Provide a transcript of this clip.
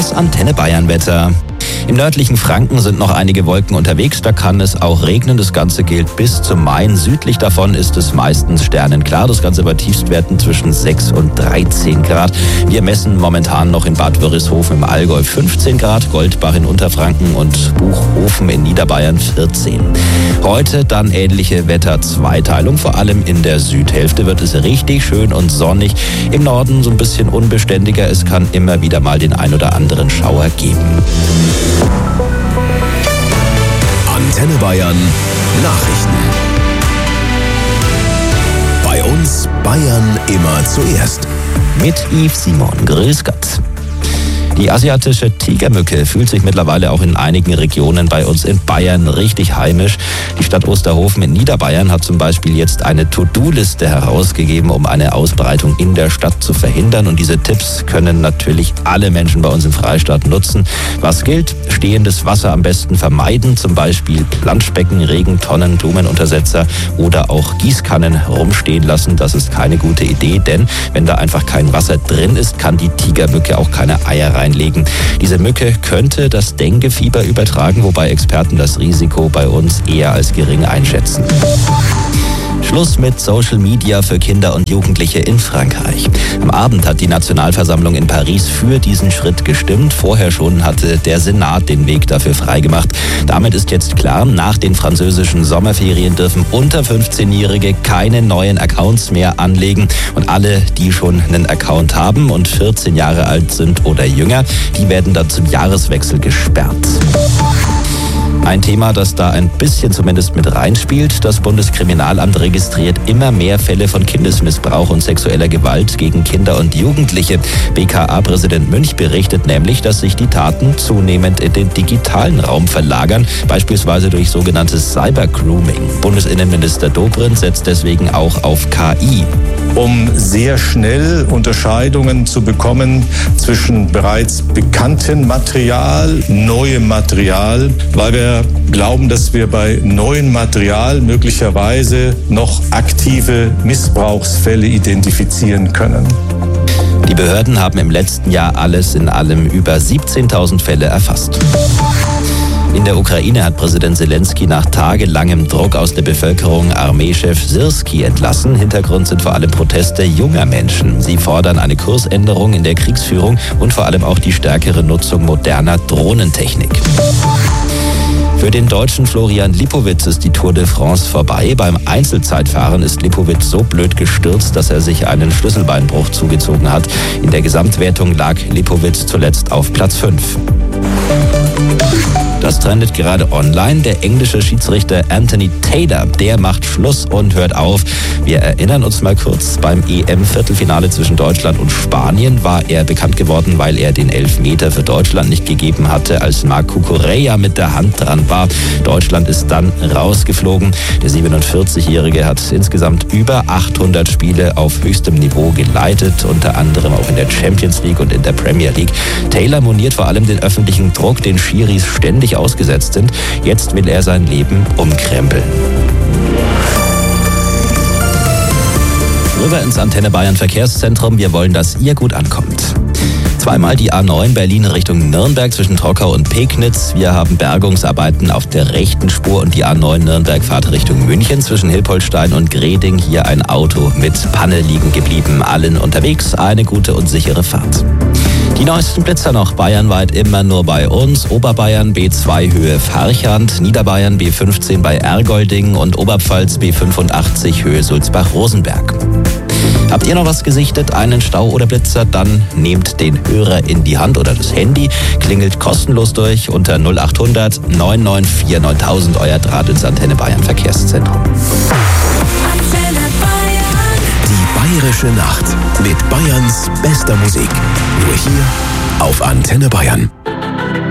Das Antenne Bayern Wetter. Im nördlichen Franken sind noch einige Wolken unterwegs, da kann es auch regnen. Das Ganze gilt bis zum Main. Südlich davon ist es meistens sternenklar. Das Ganze bei Tiefstwerten zwischen 6 und 13 Grad. Wir messen momentan noch in Bad Wörishofen im Allgäu 15 Grad, Goldbach in Unterfranken und Buchhofen in Niederbayern 14. Heute dann ähnliche Wetterzweiteilung. Vor allem in der Südhälfte wird es richtig schön und sonnig. Im Norden so ein bisschen unbeständiger. Es kann immer wieder mal den ein oder anderen Schauer geben. Antenne Bayern Nachrichten. Bei uns Bayern immer zuerst. Mit Yves Simon. Grüß Gott. Die asiatische Tigermücke fühlt sich mittlerweile auch in einigen Regionen bei uns in Bayern richtig heimisch. Die Stadt Osterhofen in Niederbayern hat zum Beispiel jetzt eine To-Do-Liste herausgegeben, um eine Ausbreitung in der Stadt zu verhindern. Und diese Tipps können natürlich alle Menschen bei uns im Freistaat nutzen. Was gilt? Stehendes Wasser am besten vermeiden, zum Beispiel Planschbecken, Regentonnen, Blumenuntersetzer oder auch Gießkannen rumstehen lassen. Das ist keine gute Idee, denn wenn da einfach kein Wasser drin ist, kann die Tigermücke auch keine Eier reinlegen. Diese Mücke könnte das Denguefieber übertragen, wobei Experten das Risiko bei uns eher als gering einschätzen. Schluss mit Social Media für Kinder und Jugendliche in Frankreich. Am Abend hat die Nationalversammlung in Paris für diesen Schritt gestimmt. Vorher schon hatte der Senat den Weg dafür freigemacht. Damit ist jetzt klar, nach den französischen Sommerferien dürfen unter 15-Jährige keine neuen Accounts mehr anlegen. Und alle, die schon einen Account haben und 14 Jahre alt sind oder jünger, die werden dann zum Jahreswechsel gesperrt. Ein Thema, das da ein bisschen zumindest mit reinspielt. Das Bundeskriminalamt registriert immer mehr Fälle von Kindesmissbrauch und sexueller Gewalt gegen Kinder und Jugendliche. BKA-Präsident Münch berichtet nämlich, dass sich die Taten zunehmend in den digitalen Raum verlagern, beispielsweise durch sogenanntes Cybergrooming. Bundesinnenminister Dobrindt setzt deswegen auch auf KI. Um sehr schnell Unterscheidungen zu bekommen zwischen bereits bekanntem Material, neuem Material, weil wir glauben, dass wir bei neuem Material möglicherweise noch aktive Missbrauchsfälle identifizieren können. Die Behörden haben im letzten Jahr alles in allem über 17.000 Fälle erfasst. In der Ukraine hat Präsident Zelensky nach tagelangem Druck aus der Bevölkerung Armeechef Syrski entlassen. Hintergrund sind vor allem Proteste junger Menschen. Sie fordern eine Kursänderung in der Kriegsführung und vor allem auch die stärkere Nutzung moderner Drohnentechnik. Für den Deutschen Florian Lipowitz ist die Tour de France vorbei. Beim Einzelzeitfahren ist Lipowitz so blöd gestürzt, dass er sich einen Schlüsselbeinbruch zugezogen hat. In der Gesamtwertung lag Lipowitz zuletzt auf Platz 5. Das trendet gerade online. Der englische Schiedsrichter Anthony Taylor, der macht Schluss und hört auf. Wir erinnern uns mal kurz, beim EM-Viertelfinale zwischen Deutschland und Spanien war er bekannt geworden, weil er den Elfmeter für Deutschland nicht gegeben hatte, als Marc Cucurella mit der Hand dran war. Deutschland ist dann rausgeflogen. Der 47-Jährige hat insgesamt über 800 Spiele auf höchstem Niveau geleitet, unter anderem auch in der Champions League und in der Premier League. Taylor moniert vor allem den öffentlichen Druck, den Schiris ständig ausgesetzt sind. Jetzt will er sein Leben umkrempeln. Rüber ins Antenne Bayern Verkehrszentrum. Wir wollen, dass ihr gut ankommt. Zweimal die A9 Berlin Richtung Nürnberg zwischen Trockau und Pegnitz. Wir haben Bergungsarbeiten auf der rechten Spur und die A9 Nürnberg Fahrt Richtung München zwischen Hilpoltstein und Greding. Hier ein Auto mit Panne liegen geblieben. Allen unterwegs eine gute und sichere Fahrt. Die neuesten Blitzer noch bayernweit immer nur bei uns. Oberbayern B2 Höhe Farchand, Niederbayern B15 bei Ergolding und Oberpfalz B85 Höhe Sulzbach-Rosenberg. Habt ihr noch was gesichtet, einen Stau oder Blitzer, dann nehmt den Hörer in die Hand oder das Handy, klingelt kostenlos durch unter 0800 994 9000, euer Draht ins Antenne Bayern Verkehrszentrum. Die Bayerische Nacht mit Bayerns bester Musik. Nur hier auf Antenne Bayern.